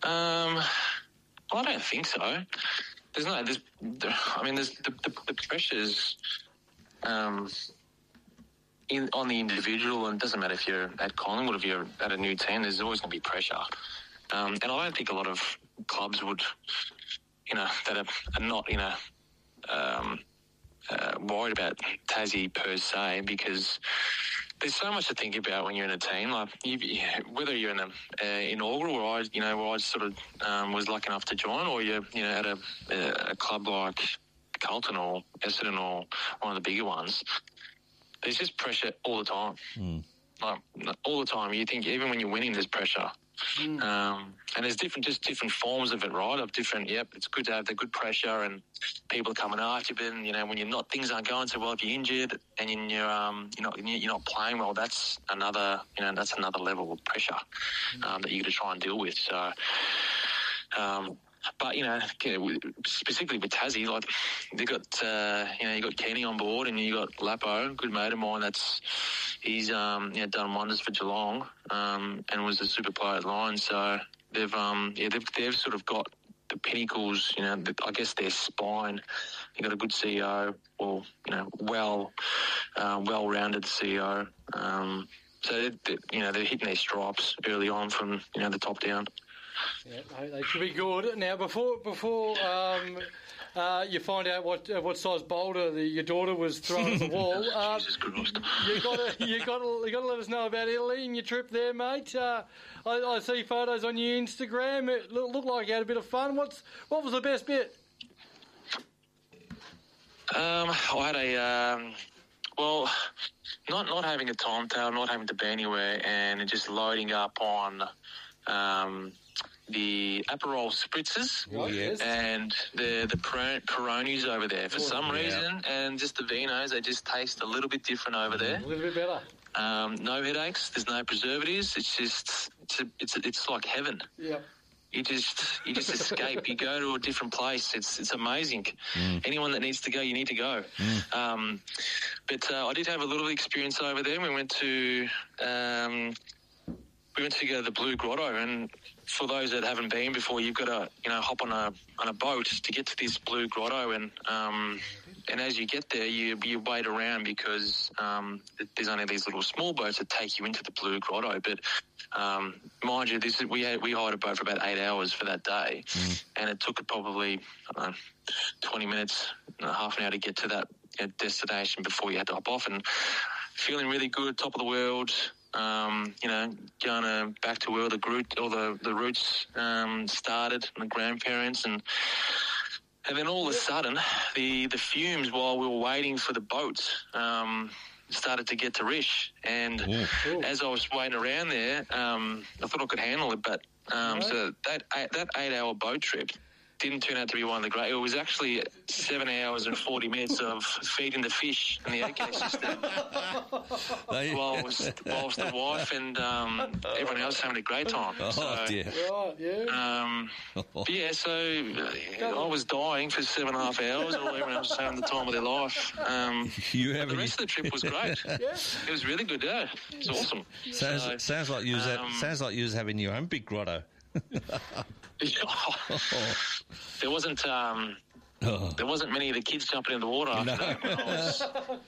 I don't think so. There's the pressures on the individual, and it doesn't matter if you're at Collingwood, if you're at a new team, there's always going to be pressure. And I don't think a lot of clubs would, that are not, worried about Tassie per se, because there's so much to think about when you're in a team. Like whether you're in a inaugural, where I sort of was lucky enough to join, or you're at a club like Carlton or Essendon or one of the bigger ones. There's just pressure all the time. Like all the time. You think even when you're winning, there's pressure. And there's different forms of it, right? Of different. Yep, it's good to have the good pressure and people coming after you. But when you're not, things aren't going so well. If you're injured and you're not playing well, that's another level of pressure that you got to try and deal with. So. But specifically with Tassie, like they got you got Kenny on board, and you got Lapo, good mate of mine. He's done wonders for Geelong, and was a super player at Lions. So they've sort of got the pinnacles. I guess their spine. They got a good CEO, or well-rounded CEO. So they're hitting their stripes early on from the top down. Yeah, they should be good. Now, before you find out what size boulder your daughter was throwing at the wall, Jesus Christ. you got to let us know about Italy and your trip there, mate. I see photos on your Instagram. It looked like you had a bit of fun. What was the best bit? I had not having a timetable, not having to be anywhere, and just loading up on the Aperol spritzers and the Peronis over there for some reason, and just the vinos, they just taste a little bit different over there. A little bit better. No headaches. There's no preservatives. It's just it's like heaven. Yeah. You just escape. You go to a different place. It's amazing. Anyone that needs to go, you need to go. But I did have a little experience over there. We went to go to the Blue Grotto, and for those that haven't been before, you've got to hop on a boat to get to this Blue Grotto, and as you get there, you wait around because there's only these little small boats that take you into the Blue Grotto. But mind you, we hired a boat for about 8 hours for that day, and it took probably 20 minutes, half an hour to get to that destination before you had to hop off. And feeling really good, top of the world. Going back to where the roots started, and the grandparents, and then all of a sudden the fumes while we were waiting for the boats started to get to Rish, and as I was waiting around there, I thought I could handle it, but so that 8 hour boat trip didn't turn out to be one of the great. It was actually 7 hours and 40 minutes of feeding the fish in the ecosystem whilst the wife and everyone else having a great time. So I was dying for 7.5 hours, while everyone else was having the time of their life. The rest of the trip was great. It was really good. Yeah, it was awesome. Sounds like you was having your own big grotto. There wasn't many of the kids jumping in the water after that.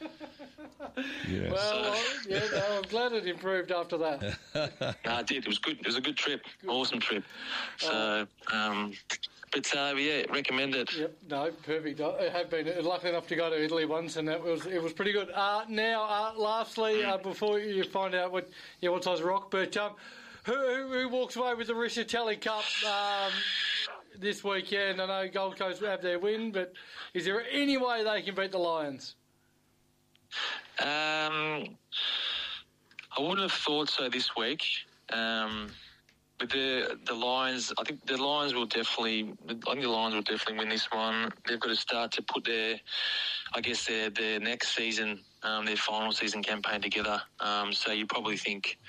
I'm glad it improved after that. No, it did. It was good. It was a good trip. Awesome trip. So, recommend it. Yep. No, perfect. I have been lucky enough to go to Italy once, and it was pretty good. Lastly, before you find out what size rock, but who walks away with the Richatelli Cup this weekend? I know Gold Coast have their win, but is there any way they can beat the Lions? I wouldn't have thought so this week. With the Lions, I think the Lions will definitely win this one. They've got to start to put their next season, their final season campaign together. So you probably think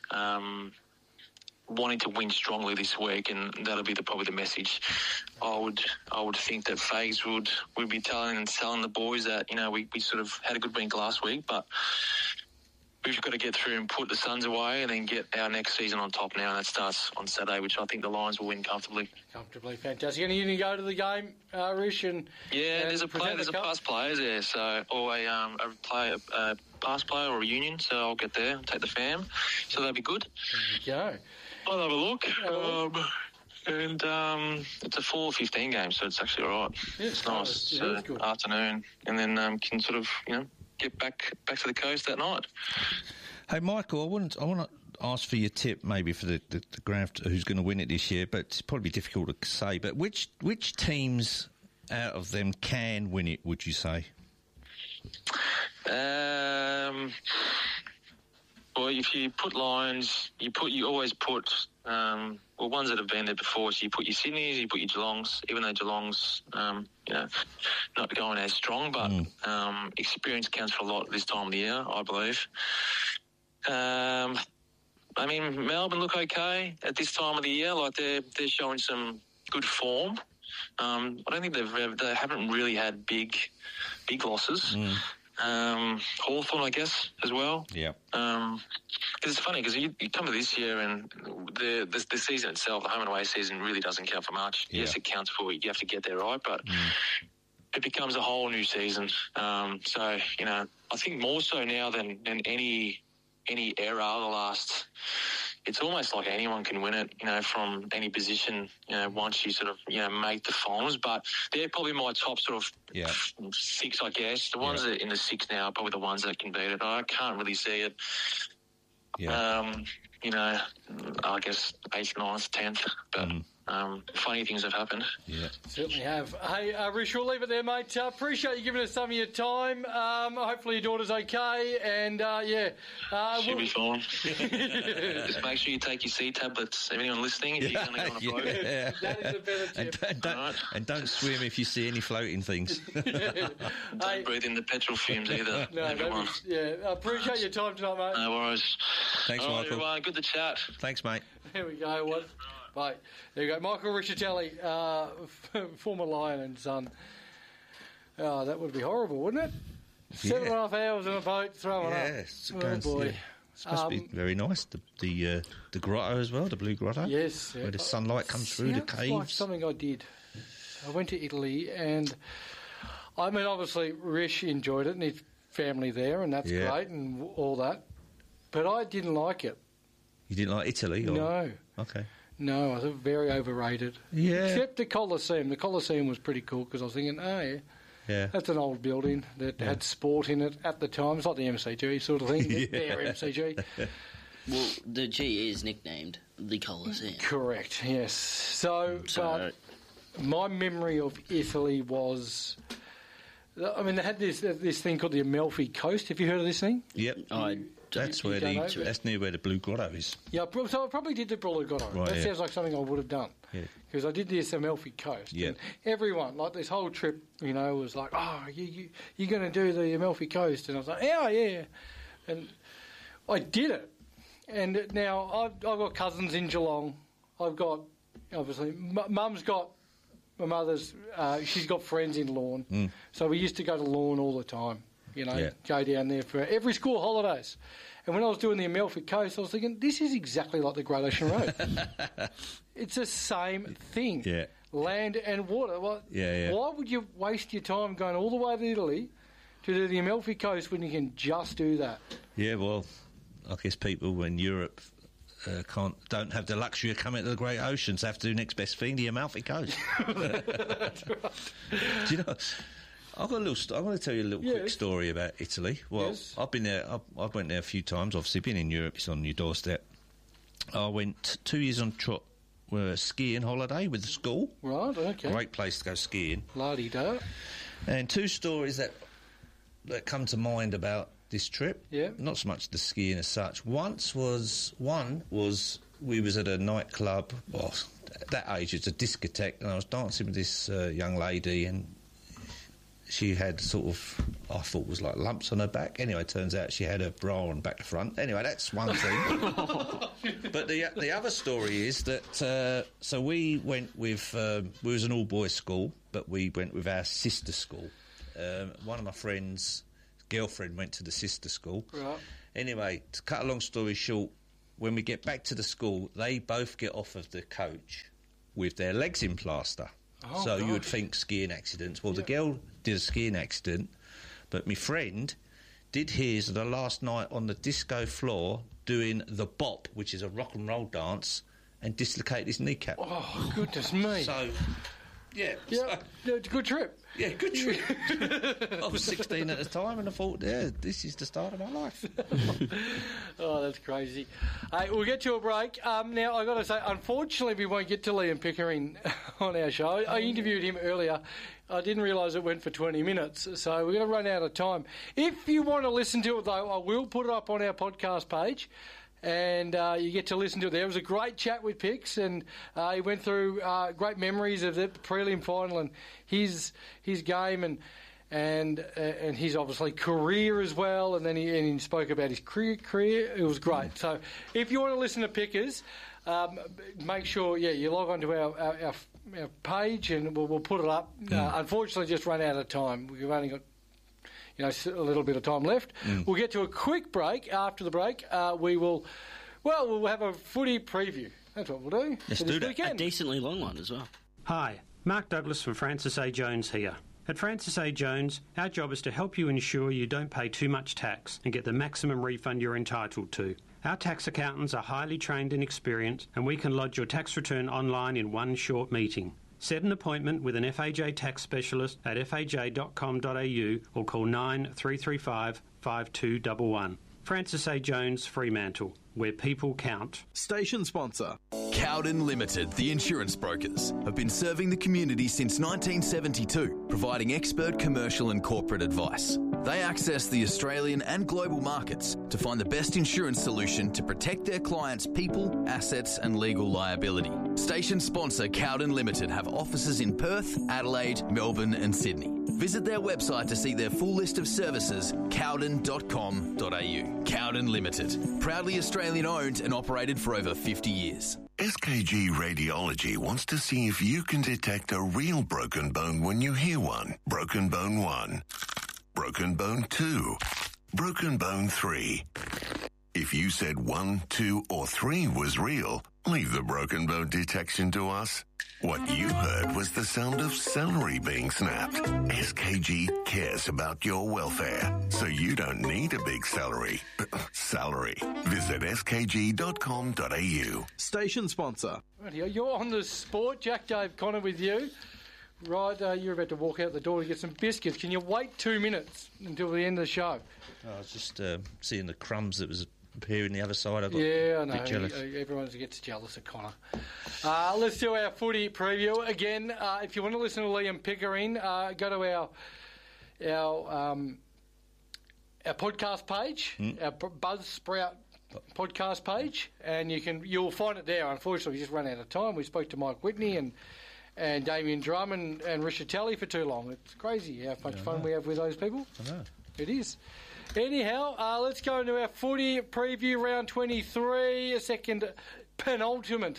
wanting to win strongly this week, and that'll be probably the message. I would think that Fags would be telling the boys that we sort of had a good week last week, but we've got to get through and put the Suns away and then get our next season on top now, and that starts on Saturday, which I think the Lions will win comfortably. Comfortably, fantastic. Are you going to go to the game, Rish? There's a past players there, or a past player or a union, so I'll get there, take the fam, so that'll be good. There you go. I'll have a look. And it's a 4:15 game, so it's actually all right. Yeah, it's nice. It's afternoon, and then can sort of get back to the coast that night. Hey, Michael, I want to ask for your tip, maybe for the grand who's going to win it this year, but it's probably difficult to say. But which teams out of them can win it? Would you say? Well, if you put Lions, you always put ones that have been there before. So you put your Sydneys, you put your Geelongs, even though Geelong's not going as strong, but experience counts for a lot this time of the year, I believe. I mean, Melbourne look okay at this time of the year. Like they're showing some good form. I don't think they haven't really had big losses. Hawthorn, I guess, as well. Yeah. Because it's funny because you come to this year and the season itself, the home and away season, really doesn't count for much. Yeah. Yes, it counts for you have to get there right, but it becomes a whole new season. So I think more so now than any era of the last. It's almost like anyone can win it, from any position, once you sort of, make the finals. But they're probably my top sort of 6, I guess. The ones that are in the 6 now are probably the ones that can beat it. I can't really see it. Yeah. I guess 8th, 9th, 10th. But funny things have happened. Yeah, certainly have. Hey, Rish, we'll leave it there, mate. Appreciate you giving us some of your time. Hopefully your daughter's okay, and she'll be fine. Just make sure you take your C tablets. Anyone listening, if you're going to go on a boat. Yeah. That is a better tip. And don't swim if you see any floating things. Don't breathe in the petrol fumes either. No, everyone. I appreciate your time tonight, mate. No worries. Thanks, Michael. Everyone. Good to chat. Thanks, mate. There we go. Bye. There you go. Michael Riccitelli, former Lion and son. Oh, that would be horrible, wouldn't it? 7.5 hours in a boat, throwing up. Yes. Oh, boy. It must be very nice. The grotto as well, the Blue Grotto. Yes. Where the sunlight comes through the caves. Like something I did. I went to Italy and, I mean, obviously Rish enjoyed it and his family there, and that's great and all that. But I didn't like it. You didn't like Italy? Or? No. Okay. No, I thought very overrated. Yeah. Except the Colosseum. The Colosseum was pretty cool because I was thinking, that's an old building that had sport in it at the time. It's like the MCG sort of thing. Their MCG. Well, the GE is nicknamed the Colosseum. Correct, yes. So but my memory of Italy was... I mean, they had this thing called the Amalfi Coast. Have you heard of this thing? Yep. That's near where the Blue Grotto is. Yeah, so I probably did the Blue Grotto. Right, that sounds like something I would have done. Because I did this Amalfi Coast. Yeah. And everyone, like this whole trip, was like, you're going to do the Amalfi Coast. And I was like, yeah. And I did it. And now I've got cousins in Geelong. I've got, obviously, Mum's got, my mother's, she's got friends in Lorne. So we used to go to Lorne all the time. Go down there for every school holidays. And when I was doing the Amalfi Coast, I was thinking, this is exactly like the Great Ocean Road. It's the same thing. Yeah. Land and water. Well, yeah. Why would you waste your time going all the way to Italy to do the Amalfi Coast when you can just do that? Yeah, well, I guess people in Europe don't have the luxury of coming to the Great Oceans. They have to do next best thing, the Amalfi Coast. That's right. Do you know... I want to tell you a little quick story about Italy. Well, I've been there. I went there a few times. Obviously, being in Europe, it's on your doorstep. I went 2 years on trot skiing holiday with the school. Right. Okay. Great place to go skiing. La-di-da. And 2 stories that come to mind about this trip. Yeah. Not so much the skiing as such. One was we was at a nightclub. Well, at that age, it's a discotheque, and I was dancing with this young lady and. She had sort of, I thought was like lumps on her back. Anyway, it turns out she had her bra on back to front. Anyway, that's one thing. But the other story is that, so we went with, we was an all-boys school, but we went with our sister school. One of my friends' girlfriend went to the sister school. Right. Anyway, to cut a long story short, when we get back to the school, they both get off of the coach with their legs in plaster. Oh, so gosh. you would think skiing accidents. Well, the girl did a skiing accident, but my friend did his the last night on the disco floor doing the bop, which is a rock and roll dance, and dislocated his kneecap. Oh, goodness me. So, yeah. Yeah, it's a good trip. Yeah, good trip. I was 16 at the time, and I thought, yeah, this is the start of my life. Oh, that's crazy. Hey, we'll get to a break. Now, I've got to say, unfortunately, we won't get to Liam Pickering on our show. I interviewed him earlier. I didn't realise it went for 20 minutes, so we're going to run out of time. If you want to listen to it, though, I will put it up on our podcast page. And you get to listen to it there. It was a great chat with Pix, and he went through great memories of the prelim final and his game and his obviously career as well. And then he spoke about his career. It was great. So if you want to listen to Pickers, make sure you log on to our page, and we'll put it up. Unfortunately, just run out of time. We've only got a little bit of time left. We'll get to a quick break. After the break, we'll have a footy preview. That's what we'll do. Let's for do this that. weekend. A decently long one as well. Hi, Mark Douglas from Francis A. Jones here. At Francis A. Jones, our job is to help you ensure you don't pay too much tax and get the maximum refund you're entitled to. Our tax accountants are highly trained and experienced, and we can lodge your tax return online in one short meeting. Set an appointment with an FAJ tax specialist at faj.com.au or call 9335 5211. Francis A. Jones, Fremantle, where people count. Station sponsor. Cowden Limited, the insurance brokers, have been serving the community since 1972, providing expert commercial and corporate advice. They access the Australian and global markets to find the best insurance solution to protect their clients' people, assets and legal liability. Station sponsor Cowden Limited have offices in Perth, Adelaide, Melbourne and Sydney. Visit their website to see their full list of services, cowden.com.au. Cowden Limited, proudly Australian owned and operated for over 50 years. SKG Radiology wants to see if you can detect a real broken bone when you hear one. Broken bone 1. Broken bone 2. Broken bone 3. If you said 1, 2 or 3 was real, leave the broken bone detection to us. What you heard was the sound of celery being snapped. SKG cares about your welfare, so you don't need a big salary. Visit skg.com.au. Station sponsor. Rightio, you're on the sport. Jack Dave Connor with you. Right, you're about to walk out the door to get some biscuits. Can you wait 2 minutes until the end of the show? I was just seeing the crumbs that was appearing the other side. I got I know. a bit jealous. Everyone gets jealous of Connor. Let's do our footy preview. Again, if you want to listen to Liam Pickering, go to our podcast page, our Buzzsprout podcast page, and you'll find it there. Unfortunately, we just ran out of time. We spoke to Mike Whitney and Damien Drum and Richard Talley for too long. It's crazy how much fun we have with those people. I know. It is. Anyhow, let's go into our footy preview, round 23, a second penultimate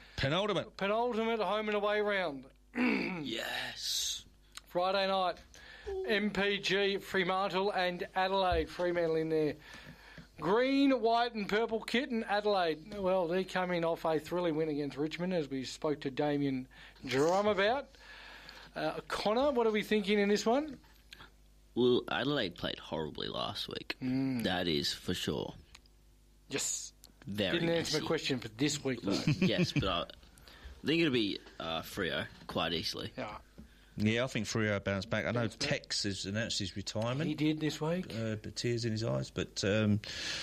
home and away round. Yes. Friday night, MPG, Fremantle and Adelaide. Fremantle in there. Green, white and purple kit in Adelaide. Well, they're coming off a thrilling win against Richmond, as we spoke to Damien Drum about. Connor, what are we thinking in this one? Well, Adelaide played horribly last week. That is for sure. Yes. Very Didn't answer my messy. question for this week, though. Yes, but I think it'll be Freo quite easily. Yeah. Yeah, I think Freo bounced back. I know Tex has announced his retirement. He did this week. But tears in his eyes. But, I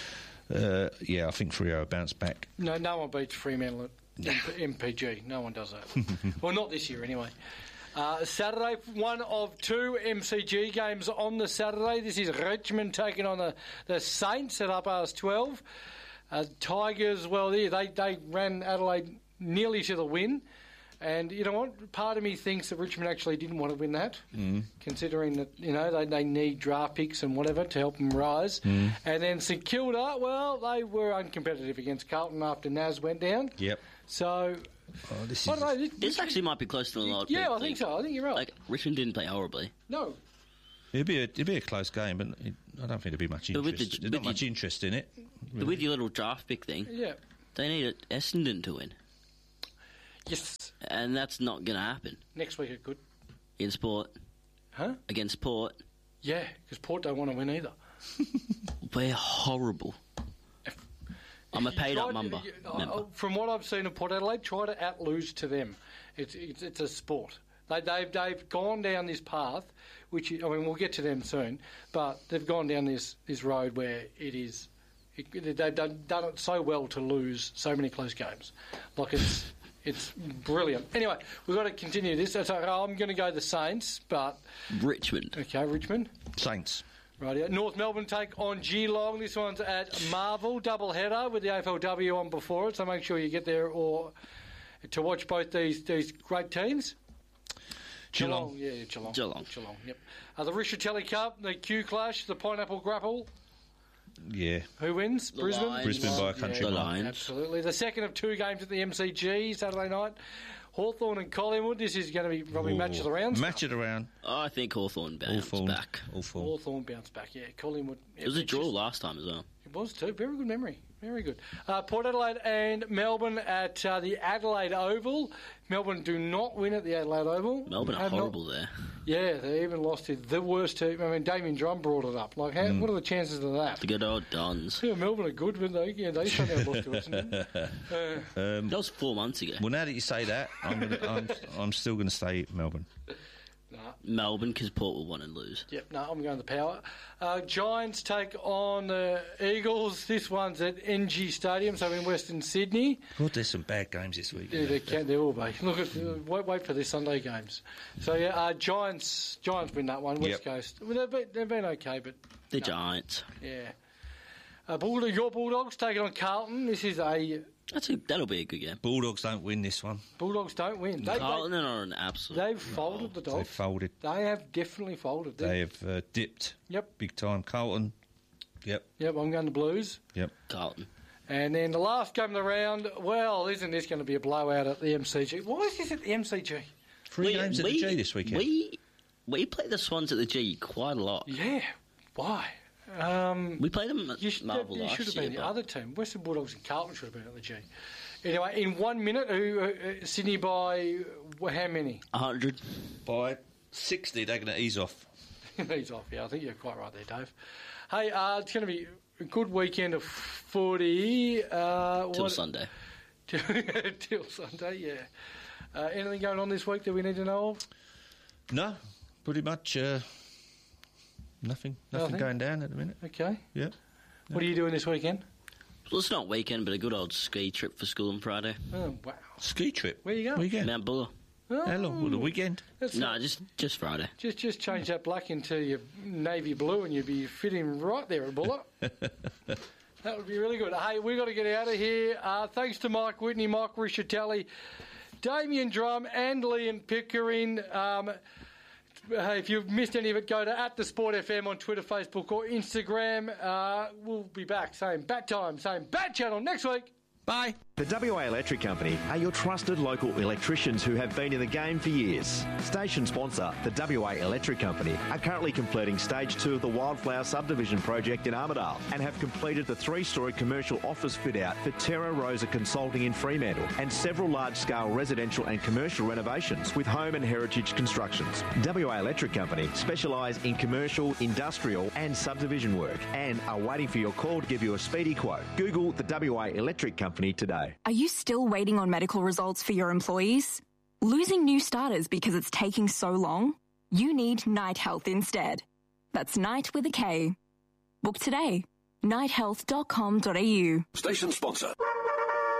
think Freo bounced back. No one beats Fremantle at MPG. No one does that. Well, not this year, anyway. Saturday, one of 2 MCG games on the Saturday. This is Richmond taking on the Saints at up past 12. Tigers, well, they ran Adelaide nearly to the win. And you know what? Part of me thinks that Richmond actually didn't want to win that, considering that, they need draft picks and whatever to help them rise. And then St Kilda, well, they were uncompetitive against Carlton after Naz went down. Yep. So, I don't know. This actually might be closer than a lot of Yeah, people I think so. I think you're right. Like, Richmond didn't play horribly. No. It'd be a close game, but I don't think there'd be much interest. There's not much interest in it. But with your little draft pick thing, they need Essendon to win. Yes. And that's not going to happen. Next week it could. In Sport. Huh? Against Port. Yeah, because Port don't want to win either. We're horrible. I'm a paid-up member. From what I've seen of Port Adelaide, try to out-lose to them. It's a sport. They've gone down this path, which, I mean, we'll get to them soon, but they've gone down this road where they've done it so well to lose so many close games. Like, it's brilliant. Anyway, we've got to continue this. So I'm going to go the Saints, but... Richmond. Okay, Richmond. Saints. Right, North Melbourne take on Geelong. This one's at Marvel, double header with the AFLW on before it, so make sure you get there or to watch both these great teams. Geelong. Yeah, Geelong, yep. The Richatelli Cup, the Q Clash, the Pineapple Grapple. Yeah. Who wins? Brisbane? Lions. Brisbane by a country The mile. Lions. Absolutely. The second of two games at the MCG Saturday night. Hawthorn and Collingwood. This is going to be probably match of the round. Match of the round. I think Hawthorn bounced back. Hawthorn bounced back, yeah. Collingwood. It was a draw last time as well. It was too. Very good memory. Very good. Port Adelaide and Melbourne at the Adelaide Oval. Melbourne do not win at the Adelaide Oval. Melbourne are horrible there. Yeah, they even lost to the worst team. I mean, Damien Drum brought it up. Like, what are the chances of that? The good old Dons. Yeah, Melbourne are good, but they somehow lost to us. That was 4 months ago. Well, now that you say that, I'm still going to stay Melbourne. Melbourne, because Port will want to lose. Yep, no, I'm going the Power. Giants take on the Eagles. This one's at NG Stadium, so in Western Sydney. God, there's some bad games this week. Yeah, there will be. Look, wait for the Sunday games. So yeah, Giants win that one. West Coast. Well, they've been okay, but the Giants. Yeah. Your Bulldogs taking on Carlton. This is that'll be a good game. Bulldogs don't win this one. Bulldogs don't win. Carlton are an absolute. They've folded the Dogs. They've folded. They have definitely folded. They have dipped. Yep. Big time. Carlton. Yep. Yep, I'm going to Blues. Yep. Carlton. And then the last game of the round, well, isn't this going to be a blowout at the MCG? Why is this at the MCG? Three games at the G this weekend. We play the Swans at the G quite a lot. Yeah. Why? We played them at Marvel last year. You should have been the other team. Western Bulldogs and Carlton should have been at the G. Anyway, in 1 minute, Sydney by how many? 100. By 60, they're going to ease off. Ease off, yeah. I think you're quite right there, Dave. Hey, it's going to be a good weekend of footy. Till Sunday. Till Sunday, yeah. Anything going on this week that we need to know of? No, pretty much nothing going down at the minute. Okay. Yeah. What are you doing this weekend? Well, it's not weekend, but a good old ski trip for school on Friday. Oh, wow. Ski trip? Where you going? Where you going? Mount Buller. Oh. How long? The weekend? No, just Friday. Just change that black into your navy blue and you'd be fitting right there at Buller. That would be really good. Hey, we've got to get out of here. Thanks to Mike Whitney, Mike Richatelli, Damien Drum and Liam Pickering. Hey, if you've missed any of it, go to @TheSportFM on Twitter, Facebook or Instagram. We'll be back, same bat time, same bat channel next week. Bye. The WA Electric Company are your trusted local electricians who have been in the game for years. Station sponsor, the WA Electric Company, are currently completing Stage 2 of the Wildflower Subdivision project in Armidale and have completed the 3-storey commercial office fit-out for Terra Rosa Consulting in Fremantle and several large-scale residential and commercial renovations with home and heritage constructions. WA Electric Company specialise in commercial, industrial and subdivision work and are waiting for your call to give you a speedy quote. Google the WA Electric Company today. Are you still waiting on medical results for your employees? Losing new starters because it's taking so long? You need Night Health instead. That's Night with a K. Book today. nighthealth.com.au. Station sponsor.